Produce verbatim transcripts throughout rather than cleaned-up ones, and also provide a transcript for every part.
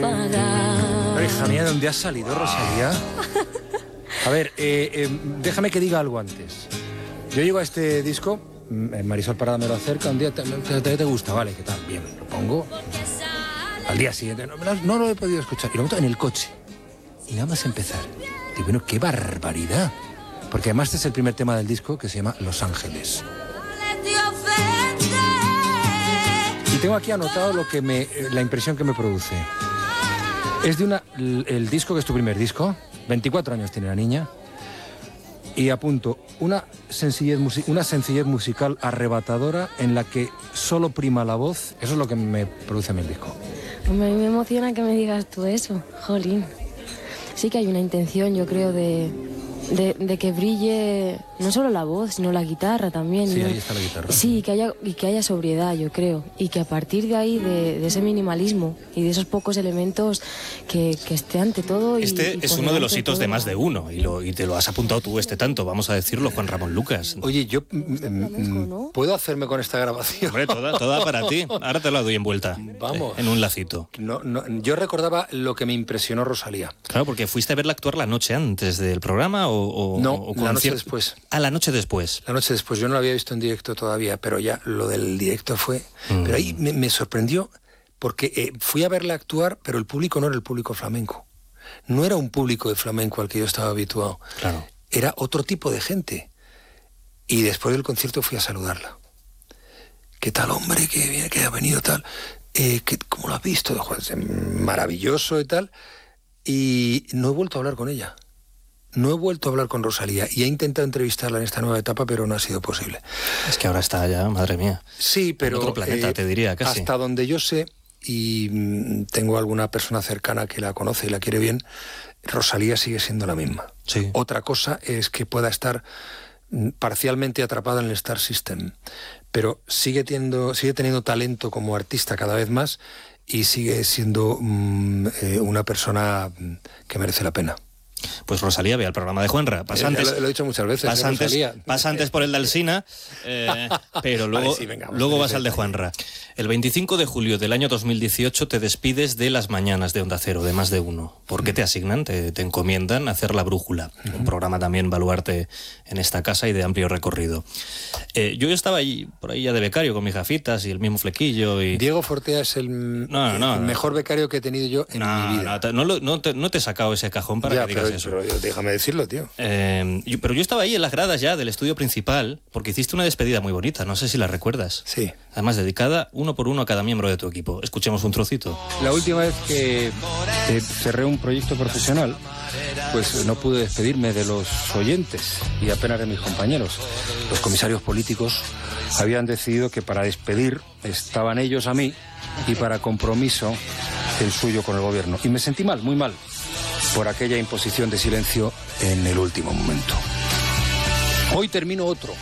Hija mía, ¿dónde has salido, Rosalía? A ver, eh, eh, déjame que diga algo antes. Yo llego a este disco, Marisol Parada me lo acerca, un día te, te, te gusta, vale, ¿qué tal? Bien, lo pongo. Al día siguiente, no, no, no lo he podido escuchar. Y lo meto en el coche. Y nada más empezar. Digo, bueno, qué barbaridad. Porque además este es el primer tema del disco que se llama Los Ángeles. Y tengo aquí anotado lo que me, la impresión que me produce. Es de una... El, el disco, que es tu primer disco, veinticuatro años tiene la niña, y apunto, una sencillez, una sencillez musical arrebatadora en la que solo prima la voz. Eso es lo que me produce a mí el disco. Me, me emociona que me digas tú eso, jolín. Sí que hay una intención, yo creo, de... De, de que brille no solo la voz, sino la guitarra también. Sí, ¿no? Ahí está la guitarra. Sí, que haya, y que haya sobriedad, yo creo. Y que a partir de ahí, de, de ese minimalismo y de esos pocos elementos, que, que esté ante todo... Y, este y es uno de los hitos de Más de Uno, y, lo, y te lo has apuntado tú este tanto, vamos a decirlo, Juan Ramón Lucas. Oye, yo... ¿no? ¿Puedo hacerme con esta grabación? Hombre, toda, toda para ti. Ahora te la doy en vuelta. Vamos. En un lacito. No, no, yo recordaba lo que me impresionó Rosalía. Claro, porque fuiste a verla actuar la noche antes del programa o... o no, o la noche después. Ah, la noche después. La noche después. Yo no la había visto en directo todavía, pero ya lo del directo fue... Mm. Pero ahí me, me sorprendió porque eh, fui a verla actuar, pero el público no era el público flamenco. No era un público de flamenco al que yo estaba habituado. Claro. Era otro tipo de gente. Y después del concierto fui a saludarla. ¿Qué tal, hombre? Que viene, que ha venido tal. Eh, que, ¿Cómo lo has visto? Maravilloso y tal. Y no he vuelto a hablar con ella. No he vuelto a hablar con Rosalía y he intentado entrevistarla en esta nueva etapa, pero no ha sido posible. Es que ahora está allá, madre mía. Sí, pero... En otro planeta, eh, te diría, casi. Hasta donde yo sé, y mmm, tengo alguna persona cercana que la conoce y la quiere bien, Rosalía sigue siendo la misma. Sí. Otra cosa es que pueda estar mmm, parcialmente atrapada en el Star System, pero sigue teniendo, sigue teniendo talento como artista cada vez más y sigue siendo mmm, eh, una persona mmm, que merece la pena. Pues Rosalía, ve al programa de Juanra. Pasantes, eh, lo, lo he dicho muchas veces. Pasantes, eh, pasantes por el de Alsina, eh, pero luego, vale, sí, venga, luego vas al de Juanra. El veinticinco de julio del año dos mil dieciocho te despides de Las Mañanas de Onda Cero, de Más de Uno. ¿Por qué te asignan? Te, te encomiendan hacer La Brújula, uh-huh. un programa también baluarte en esta casa y de amplio recorrido. Eh, yo estaba ahí, por ahí ya de becario, con mis gafitas y el mismo flequillo. Y... Diego Fortea es el, no, no, el no. mejor becario que he tenido yo en no, mi vida. No, no, no, te, no te he sacado ese cajón para ya, que digas pero, eso. Pero déjame decirlo, tío. Eh, yo, pero yo estaba ahí en las gradas ya del estudio principal, porque hiciste una despedida muy bonita, no sé si la recuerdas. Sí. Además, dedicada uno por uno a cada miembro de tu equipo. Escuchemos un trocito. La última vez que eh, cerré un proyecto profesional, pues no pude despedirme de los oyentes y apenas de mis compañeros. Los comisarios políticos habían decidido que para despedir estaban ellos a mí y para compromiso el suyo con el gobierno. Y me sentí mal, muy mal, por aquella imposición de silencio en el último momento. Hoy termino otro.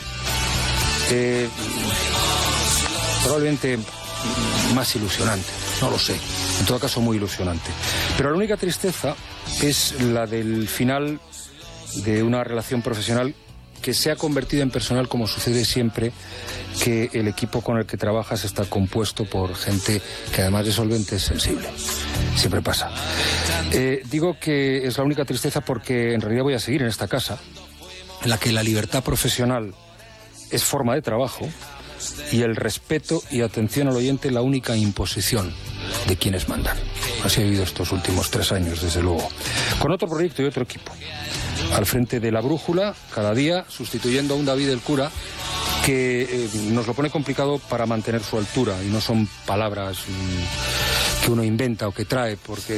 Eh, probablemente más ilusionante, no lo sé. En todo caso, muy ilusionante. Pero la única tristeza es la del final de una relación profesional que se ha convertido en personal, como sucede siempre que el equipo con el que trabajas está compuesto por gente que además de solvente es sensible. Siempre pasa. Eh, digo que es la única tristeza porque en realidad voy a seguir en esta casa, en la que la libertad profesional es forma de trabajo y el respeto y atención al oyente la única imposición de quienes mandan. Así he vivido estos últimos tres años, desde luego. Con otro proyecto y otro equipo. Al frente de La Brújula, cada día, sustituyendo a un David el cura que eh, nos lo pone complicado para mantener su altura, y no son palabras mm, que uno inventa o que trae, porque